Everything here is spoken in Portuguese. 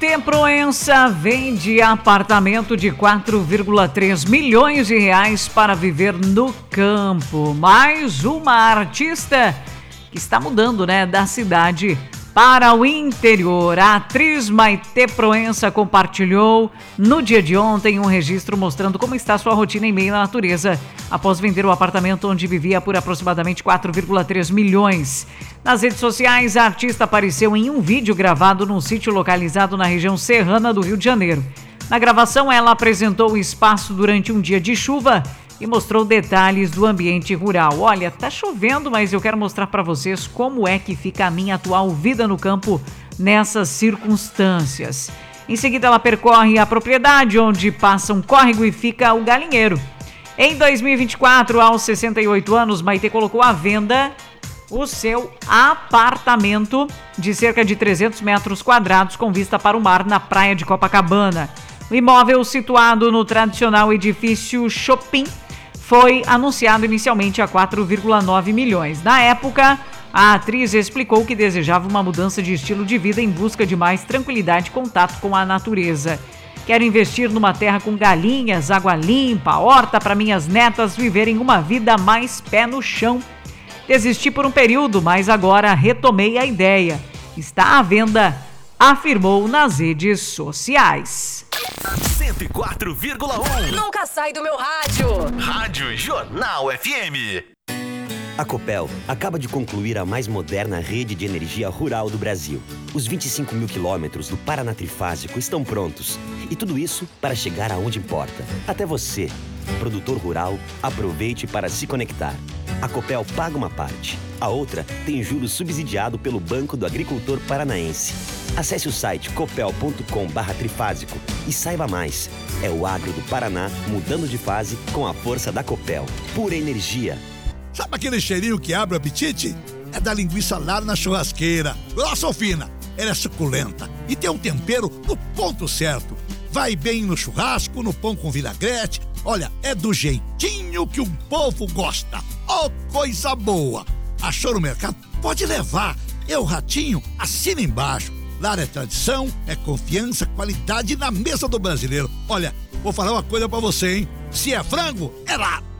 Proença vende apartamento de 4,3 milhões de reais para viver no campo. Mais uma artista que está mudando, da cidade para o interior. A atriz Maite Proença compartilhou no dia de ontem um registro mostrando como está sua rotina em meio à natureza, após vender o apartamento onde vivia por aproximadamente 4,3 milhões. Nas redes sociais, a artista apareceu em um vídeo gravado num sítio localizado na região serrana do Rio de Janeiro. Na gravação, ela apresentou o espaço durante um dia de chuva e mostrou detalhes do ambiente rural. Olha, tá chovendo, mas eu quero mostrar para vocês como é que fica a minha atual vida no campo nessas circunstâncias. Em seguida, ela percorre a propriedade onde passa um córrego e fica o galinheiro. Em 2024, aos 68 anos, Maite colocou à venda o seu apartamento de cerca de 300 metros quadrados com vista para o mar na praia de Copacabana. O imóvel, situado no tradicional edifício Shopping, foi anunciado inicialmente a 4,9 milhões. Na época, a atriz explicou que desejava uma mudança de estilo de vida em busca de mais tranquilidade e contato com a natureza. Quero investir numa terra com galinhas, água limpa, horta para minhas netas viverem uma vida mais pé no chão. Desisti por um período, mas agora retomei a ideia. Está à venda, afirmou nas redes sociais. 104,1. Nunca sai do meu rádio. Rádio Jornal FM. A Copel acaba de concluir a mais moderna rede de energia rural do Brasil. Os 25 mil quilômetros do Paraná Trifásico estão prontos. E tudo isso para chegar aonde importa. Até você, produtor rural, aproveite para se conectar. A Copel paga uma parte. A outra tem juros subsidiado pelo Banco do Agricultor Paranaense. Acesse o site copel.com/trifásico e saiba mais. É o agro do Paraná mudando de fase com a força da Copel. Pura energia. Sabe aquele cheirinho que abre o apetite? É da linguiça Lara na churrasqueira. Grossa ou fina? Ela é suculenta e tem um tempero no ponto certo. Vai bem no churrasco, no pão com vinagrete. Olha, é do jeitinho que o povo gosta. Oh, coisa boa! Achou no mercado? Pode levar. Eu, Ratinho, assina embaixo. Lara é tradição, é confiança, qualidade na mesa do brasileiro. Olha, vou falar uma coisa pra você, hein? Se é frango, é Lara.